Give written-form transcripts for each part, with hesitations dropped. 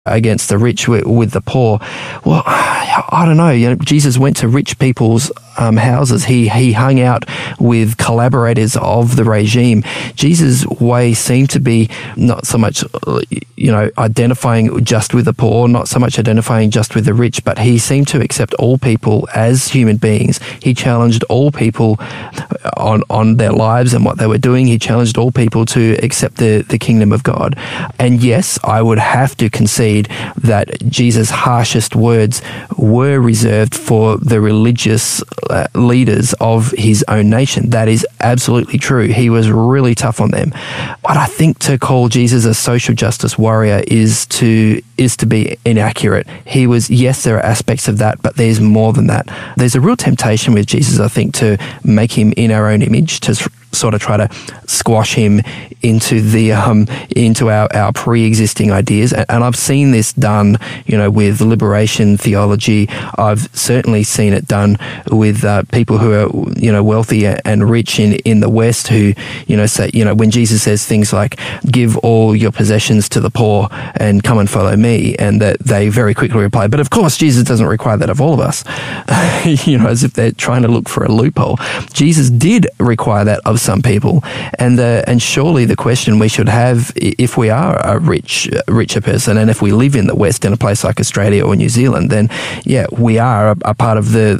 against the rich with the poor. Well, I don't know. Jesus went to rich people's houses. He hung out with collaborators of the regime. Jesus' way seemed to be not so much, identifying just with the poor, not so much identifying just with the rich, but he seemed to accept all people as human beings. He challenged all people on their lives and what they were doing. He challenged all people to accept the kingdom of God. And yes, I would have to concede that Jesus' harshest words were reserved for the religious leaders of his own nation. That is absolutely true. He was really tough on them. But I think to call Jesus a social justice warrior is to be inaccurate. He was, yes, there are aspects of that, but there's more than that. There's a real temptation with Jesus, I think, to make him in our own image, to sort of try to squash him into our pre-existing ideas. And I've seen this done, with liberation theology. I've certainly seen it done with people who are, wealthy and rich in the West who, say, when Jesus says things like, give all your possessions to the poor and come and follow me, and that they very quickly reply, but of course Jesus doesn't require that of all of us, as if they're trying to look for a loophole. Jesus did require that of some people, and surely the question we should have, if we are a richer person, and if we live in the West in a place like Australia or New Zealand, then yeah, we are a part of the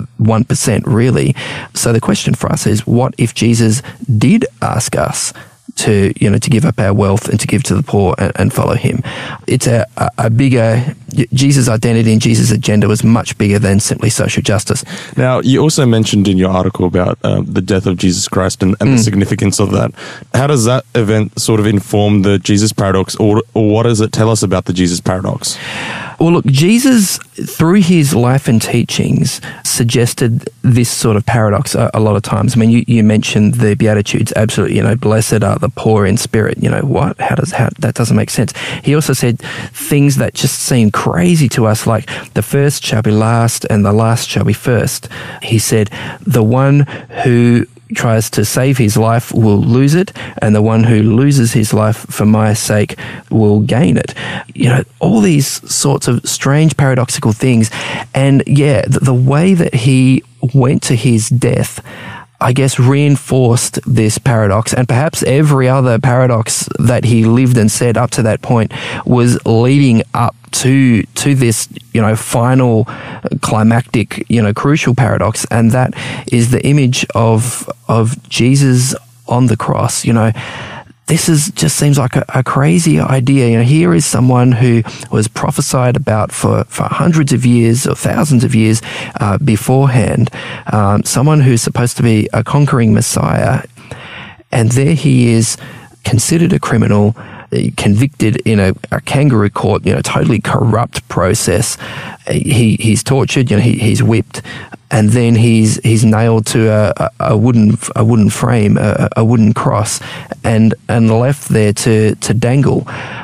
1%, really. So the question for us is, what if Jesus did ask us to give up our wealth and to give to the poor and follow him? It's a bigger, Jesus' identity and Jesus' agenda was much bigger than simply social justice. Now, you also mentioned in your article about the death of Jesus Christ and the significance of that. How does that event sort of inform the Jesus paradox, or what does it tell us about the Jesus paradox? Well, look, Jesus, through his life and teachings, suggested this sort of paradox a lot of times. I mean, you mentioned the Beatitudes, absolutely, blessed are the poor in spirit. What? How that doesn't make sense. He also said things that just seem crazy to us, like the first shall be last and the last shall be first. He said, the one who tries to save his life will lose it, and the one who loses his life for my sake will gain it. All these sorts of strange paradoxical things. And yeah, the way that he went to his death, I guess, reinforced this paradox, and perhaps every other paradox that he lived and said up to that point was leading up to this, final climactic, crucial paradox, and that is the image of Jesus on the cross. This just seems like a crazy idea. Here is someone who was prophesied about for hundreds of years or thousands of years beforehand, someone who's supposed to be a conquering Messiah, and there he is, considered a criminal, convicted in a kangaroo court, totally corrupt process. He's tortured, he's whipped, and then he's nailed to a wooden frame, a wooden cross, and left there to dangle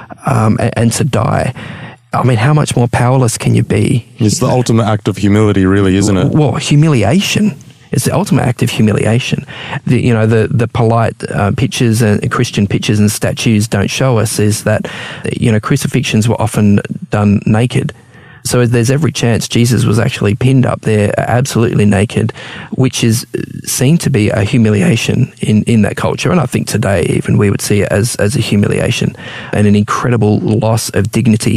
and to die. I mean, how much more powerless can you be? It's the ultimate act of humility, really, isn't it? Well, humiliation. It's the ultimate act of humiliation. The polite pictures and Christian pictures and statues don't show us is that, crucifixions were often done naked. So there's every chance Jesus was actually pinned up there absolutely naked, which is seen to be a humiliation in that culture. And I think today even we would see it as a humiliation and an incredible loss of dignity.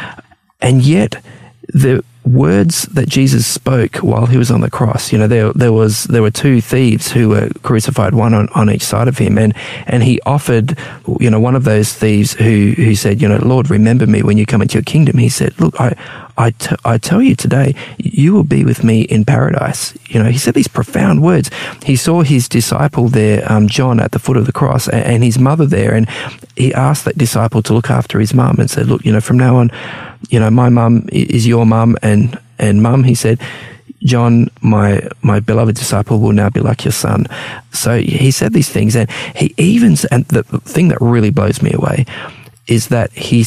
And yet the words that Jesus spoke while he was on the cross, there were two thieves who were crucified, one on each side of him, and he offered, one of those thieves who said, Lord, remember me when you come into your kingdom. He said, look, I tell you today, you will be with me in paradise. He said these profound words. He saw his disciple there, John, at the foot of the cross, and his mother there, and he asked that disciple to look after his mum and said, look, from now on, my mum is your mum, and mum, he said, John, my beloved disciple, will now be like your son. So he said these things, and and the thing that really blows me away is that he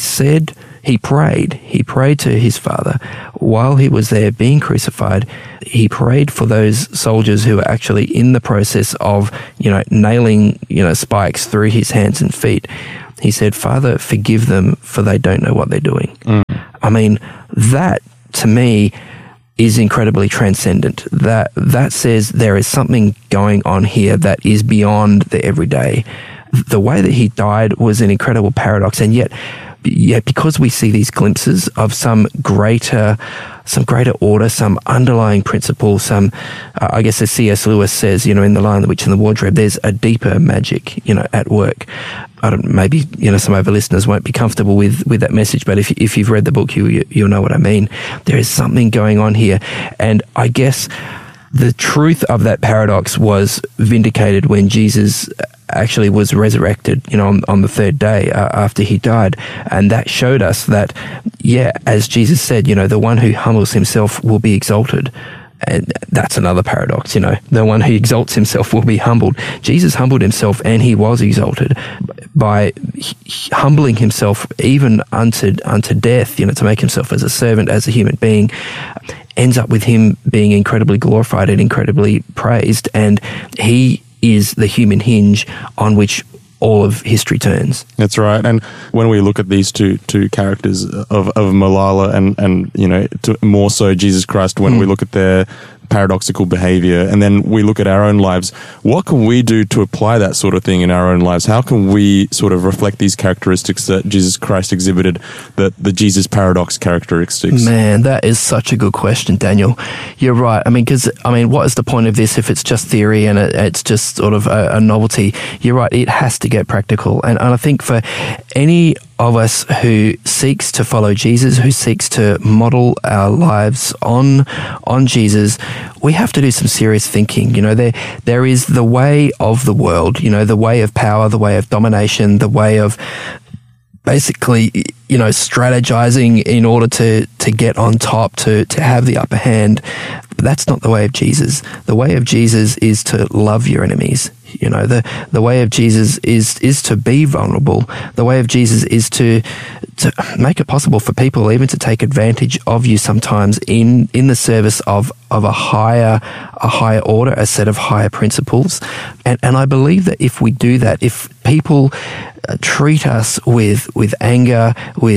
prayed to his Father while he was there being crucified. He prayed for those soldiers who were actually in the process of, nailing, spikes through his hands and feet. He said, "Father, forgive them, for they don't know what they're doing." I mean, that to me is incredibly transcendent. That says there is something going on here that is beyond the everyday. The way that he died was an incredible paradox, and yet because we see these glimpses of some greater order, some underlying principle, I guess as C.S. Lewis says, in The Lion, the Witch and the Wardrobe, there's a deeper magic, at work. Maybe, some of our listeners won't be comfortable with that message, but if you've read the book, you'll know what I mean. There is something going on here. And I guess the truth of that paradox was vindicated when Jesus actually was resurrected, on the third day after he died. And that showed us that, as Jesus said, the one who humbles himself will be exalted. And that's another paradox, the one who exalts himself will be humbled. Jesus humbled himself and he was exalted by humbling himself even unto death, to make himself as a servant, as a human being, ends up with him being incredibly glorified and incredibly praised. And he is the human hinge on which all of history turns. That's right. And when we look at these two characters of Malala and more so Jesus Christ, when we look at their paradoxical behavior, and then we look at our own lives, what can we do to apply that sort of thing in our own lives? How can we sort of reflect these characteristics that Jesus Christ exhibited, the Jesus paradox characteristics? Man, that is such a good question, Daniel. You're right. What is the point of this if it's just theory and it's just sort of a novelty? You're right. It has to get practical. And I think for any of us who seeks to follow Jesus, who seeks to model our lives on Jesus, we have to do some serious thinking. There is the way of the world, the way of power, the way of domination, the way of basically, strategizing in order to get on top, to have the upper hand. But that's not the way of Jesus. The way of Jesus is to love your enemies. The way of Jesus is to be vulnerable. The way of Jesus is to make it possible for people even to take advantage of you sometimes in the service of a higher order, a set of higher principles. And I believe that if we do that, if people treat us with anger,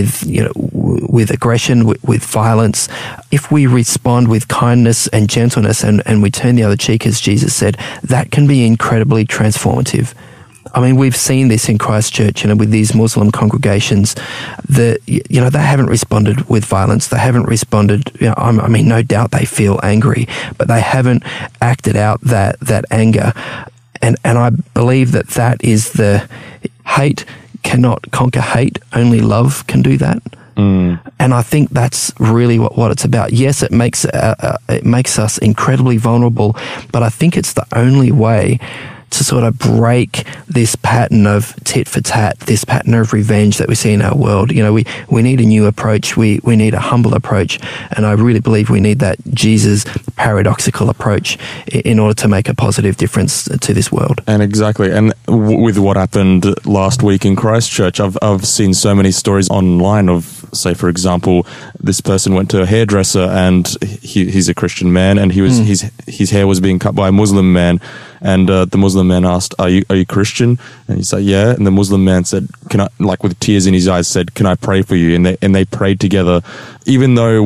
with aggression, with violence, if we respond with kindness and gentleness and we turn the other cheek, as Jesus said, that can be incredibly transformative. We've seen this in Christchurch, with these Muslim congregations that, they haven't responded with violence. They haven't responded, no doubt they feel angry, but they haven't acted out that anger. And I believe that is the hate cannot conquer hate. Only love can do that. And I think that's really what it's about. Yes, it makes us incredibly vulnerable, but I think it's the only way to sort of break this pattern of tit for tat, this pattern of revenge that we see in our world. We need a new approach. We need a humble approach. And I really believe we need that Jesus paradoxical approach in order to make a positive difference to this world. And exactly. And with what happened last week in Christchurch, I've seen so many stories online of, say, for example, this person went to a hairdresser and he's a Christian man, and his hair was being cut by a Muslim man. And the Muslim man asked, "Are you Christian?" And he said, "Yeah." And the Muslim man said, "Can I?" Like with tears in his eyes, said, "Can I pray for you?" And they prayed together. Even though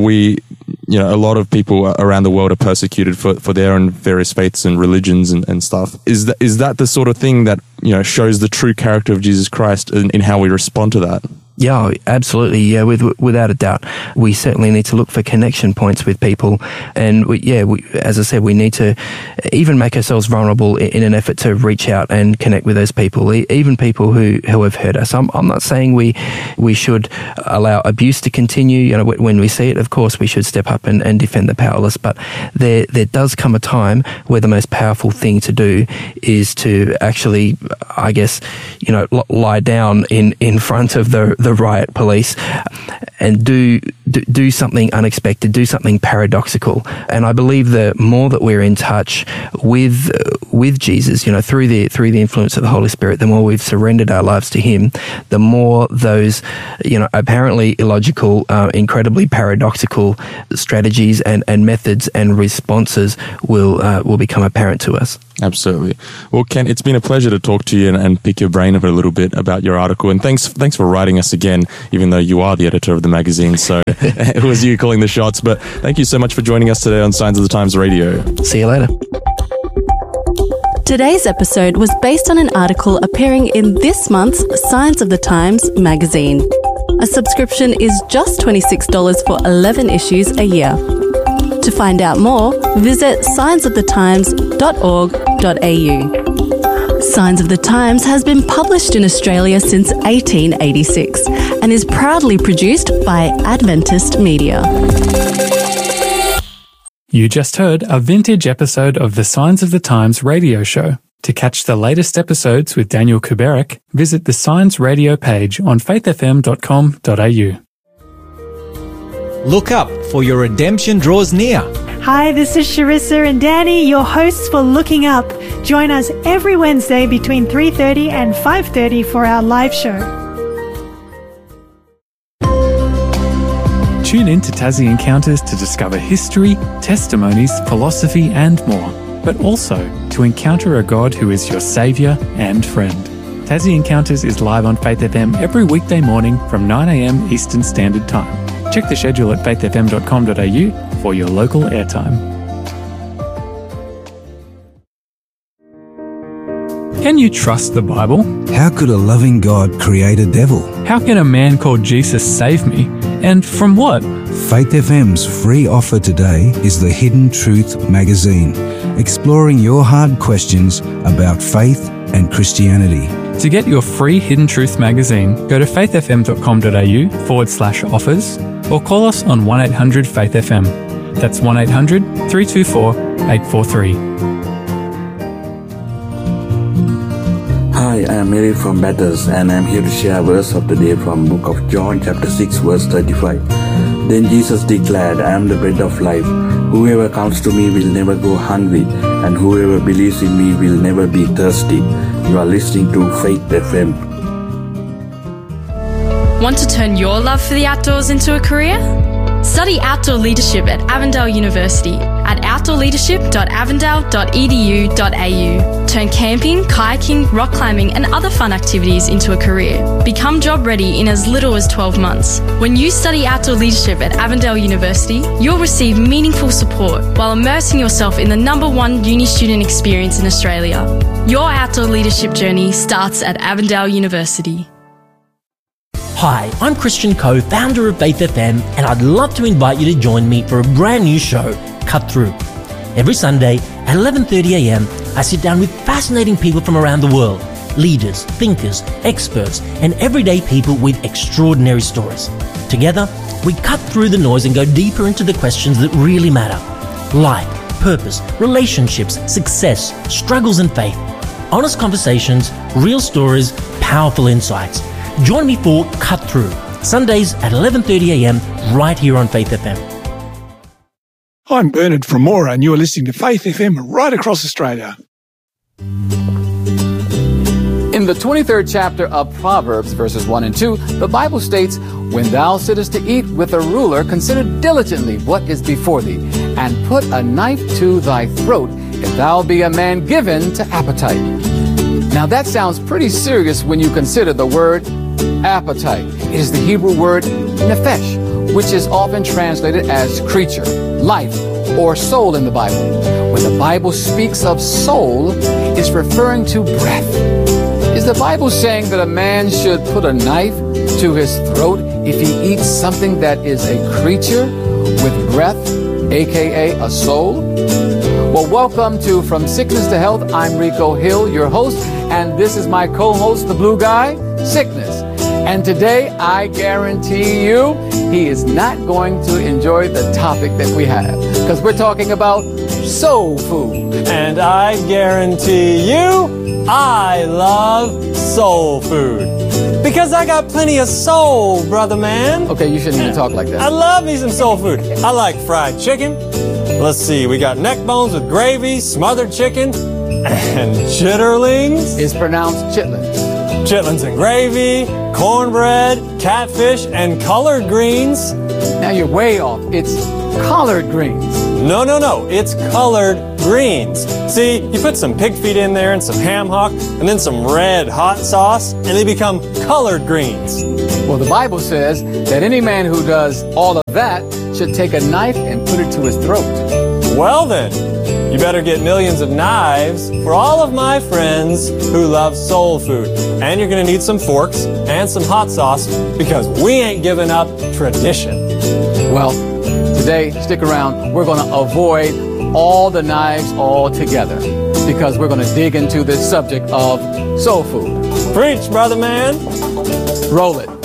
a lot of people around the world are persecuted for their own various faiths and religions and stuff. Is that the sort of thing that shows the true character of Jesus Christ in how we respond to that? Yeah, absolutely. Yeah, without a doubt. We certainly need to look for connection points with people. And as I said, we need to even make ourselves vulnerable in an effort to reach out and connect with those people, even people who have hurt us. I'm not saying we should allow abuse to continue. When we see it, of course, we should step up and defend the powerless. But there does come a time where the most powerful thing to do is to actually, I guess, lie down in front of the riot police and do do something unexpected, do something paradoxical. And I believe the more that we're in touch with Jesus, through the influence of the Holy Spirit, the more we've surrendered our lives to Him, the more those, apparently illogical, incredibly paradoxical strategies and methods and responses will become apparent to us. Absolutely. Well, Ken, it's been a pleasure to talk to you and pick your brain a little bit about your article. And thanks for writing us again, even though you are the editor of the magazine. So it was you calling the shots. But thank you so much for joining us today on Signs of the Times Radio. See you later. Today's episode was based on an article appearing in this month's Signs of the Times magazine. A subscription is just $26 for 11 issues a year. To find out more, visit signsofthetimes.org.au. Signs of the Times has been published in Australia since 1886 and is proudly produced by Adventist Media. You just heard a vintage episode of the Signs of the Times radio show. To catch the latest episodes with Daniel Kuberik, visit the Signs radio page on faithfm.com.au. Look up, for your redemption draws near. Hi, this is Sharissa and Danny, your hosts for Looking Up. Join us every Wednesday between 3:30 and 5:30 for our live show. Tune in to Tassie Encounters to discover history, testimonies, philosophy and more, but also to encounter a God who is your saviour and friend. Tassie Encounters is live on Faith FM every weekday morning from 9 a.m. Eastern Standard Time. Check the schedule at faithfm.com.au for your local airtime. Can you trust the Bible? How could a loving God create a devil? How can a man called Jesus save me? And from what? Faith FM's free offer today is the Hidden Truth magazine, exploring your hard questions about faith and Christianity. To get your free Hidden Truth magazine, go to faithfm.com.au/offers or call us on 1-800-FAITH-FM. That's 1-800-324-843. Hi, I am Mary from Bathurst and I am here to share a verse of the day from Book of John chapter 6 verse 35. Then Jesus declared, I am the bread of life. Whoever comes to me will never go hungry, and whoever believes in me will never be thirsty. You are listening to Faith FM. Want to turn your love for the outdoors into a career? Study outdoor leadership at Avondale University at outdoorleadership.avondale.edu.au. Turn camping, kayaking, rock climbing and other fun activities into a career. Become job ready in as little as 12 months. When you study outdoor leadership at Avondale University, you'll receive meaningful support while immersing yourself in the #1 uni student experience in Australia. Your outdoor leadership journey starts at Avondale University. Hi, I'm Christian Coe, founder of Faith FM, and I'd love to invite you to join me for a brand new show, Cut Through. Every Sunday at 11:30 a.m, I sit down with fascinating people from around the world, leaders, thinkers, experts, and everyday people with extraordinary stories. Together, we cut through the noise and go deeper into the questions that really matter. Life, purpose, relationships, success, struggles and faith. Honest conversations, real stories, powerful insights. Join me for Cut Through, Sundays at 11:30 a.m, right here on Faith FM. I'm Bernard from Mora, and you're listening to Faith FM right across Australia. In the 23rd chapter of Proverbs, verses 1 and 2, the Bible states, When thou sittest to eat with a ruler, consider diligently what is before thee, and put a knife to thy throat, if thou be a man given to appetite. Now that sounds pretty serious when you consider the word appetite. It is the Hebrew word nephesh, which is often translated as creature, life, or soul in the Bible. When the Bible speaks of soul, it's referring to breath. Is the Bible saying that a man should put a knife to his throat if he eats something that is a creature with breath, aka a soul? Well, welcome to From Sickness to Health. I'm Rico Hill, your host, and this is my co-host, the blue guy, Sickness. And today, I guarantee you, he is not going to enjoy the topic that we have, because we're talking about soul food. And I guarantee you, I love soul food. Because I got plenty of soul, brother man. Okay, you shouldn't even talk like that. I love me some soul food. I like fried chicken. Let's see, we got neck bones with gravy, smothered chicken, and chitterlings. It's pronounced chitlins. Chitlins and gravy, cornbread, catfish, and collard greens. Now you're way off. It's collard greens. No. It's colored greens. See, you put some pig feet in there and some ham hock and then some red hot sauce and they become colored greens. Well, the Bible says that any man who does all of that should take a knife and put it to his throat. Well then, you better get millions of knives for all of my friends who love soul food. And you're going to need some forks and some hot sauce because we ain't giving up tradition. Well, today, stick around. We're going to avoid all the knives altogether because we're going to dig into this subject of soul food. Preach, brother man. Roll it.